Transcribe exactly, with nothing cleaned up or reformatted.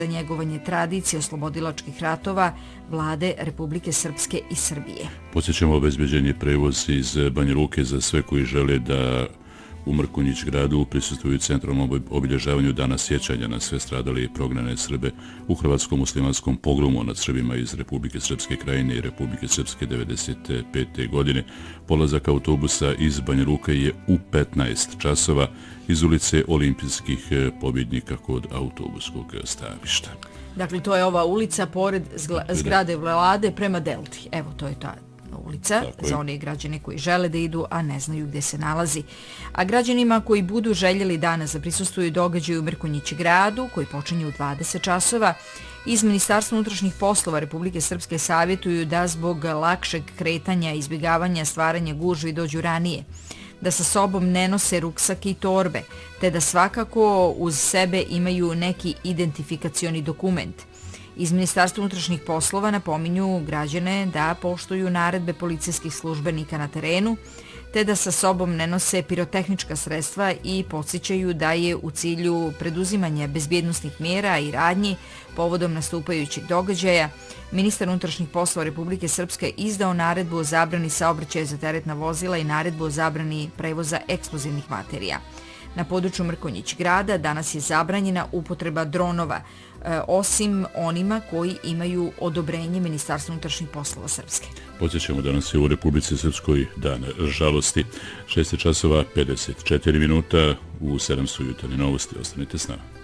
za njegovanje tradicije oslobodilačkih ratova vlade Republike Srpske i Srbije. Podsjećamo obezbeđen je prevoz iz Banja Luke za sve koji žele da u Mrkonjić gradu prisustvuju centralnom obilježavanju dana sjećanja na sve stradale i prognane Srbe u hrvatskom muslimanskom pogromu nad Srbima iz Republike Srpske krajine i Republike Srpske devedeset pete. godine. Polazak autobusa iz Banja Luke je u petnaest časova iz ulice Olimpijskih pobjednika kod autobuskog stavišta. Dakle, to je ova ulica pored zgrade vlade prema Delti. Evo, to je ta ulica za one građane koji žele da idu, a ne znaju gdje se nalazi. A građanima koji budu željeli danas da prisustvuju događaju u Mrkonjić gradu, koji počinju u dvadeset časova, iz Ministarstva unutrašnjih poslova Republike Srpske savjetuju da zbog lakšeg kretanja i izbjegavanja stvaranja gužvi dođu ranije, da sa sobom ne nose ruksake i torbe, te da svakako uz sebe imaju neki identifikacioni dokument. Iz Ministarstva unutrašnjih poslova napominju građane da poštuju naredbe policijskih službenika na terenu, te da sa sobom ne nose pirotehnička sredstva i podsjećaju da je u cilju preduzimanja bezbjednosnih mjera i radnji povodom nastupajućih događaja ministar unutrašnjih poslova Republike Srpske izdao naredbu o zabrani saobraćaja za teretna vozila i naredbu o zabrani prevoza eksplozivnih materija. Na području Mrkonjić grada danas je zabranjena upotreba dronova, osim onima koji imaju odobrenje Ministarstva unutrašnjih poslova Srpske. Podsjećamo danas je u Republici Srpskoj dan žalosti. šest časova pedeset četiri minuta u sedam su jutarnje novosti. Ostanite s nama.